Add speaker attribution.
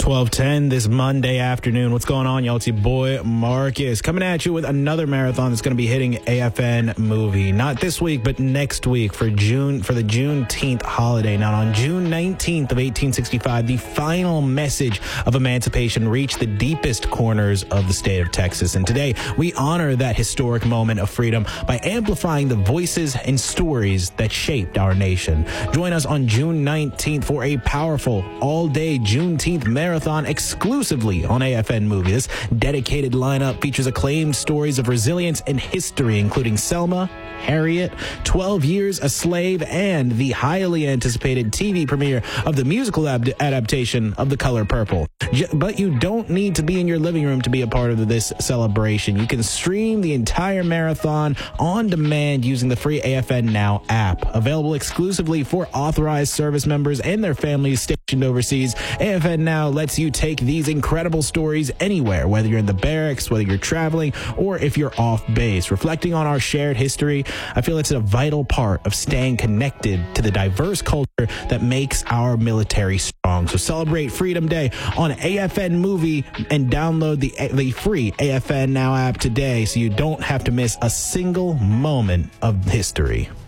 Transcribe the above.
Speaker 1: 12:10 this Monday afternoon. What's going on, y'all? It's your boy Marcus coming at you with another marathon that's going to be hitting AFN movie. Not this week, but next week for the Juneteenth holiday. Now, on June 19th of 1865, the final message of emancipation reached the deepest corners of the state of Texas. And today, we honor that historic moment of freedom by amplifying the voices and stories that shaped our nation. Join us on June 19th for a powerful all-day Juneteenth marathon exclusively on AFN Movie. This dedicated lineup features acclaimed stories of resilience and history, including Selma, Harriet, 12 Years a Slave, and the highly anticipated TV premiere of the musical adaptation of The Color Purple. But you don't need to be in your living room to be a part of this celebration. You can stream the entire marathon on demand using the free AFN Now app. Available exclusively for authorized service members and their families stationed overseas, AFN Now lets you take these incredible stories anywhere, whether you're in the barracks, whether you're traveling, or if you're off base. Reflecting on our shared history, I feel it's a vital part of staying connected to the diverse culture that makes our military strong. So celebrate Freedom Day on AFN Movie and download the free AFN Now app today so you don't have to miss a single moment of history.